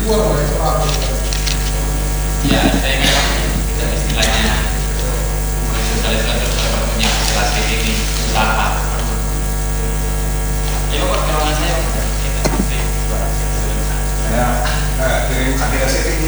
Dua mulai 100. Ya, saya bilang istilahnya sosialisasi terhadap punya hasil ini usaha. Ya, Pak, kalau saya kirim aplikasi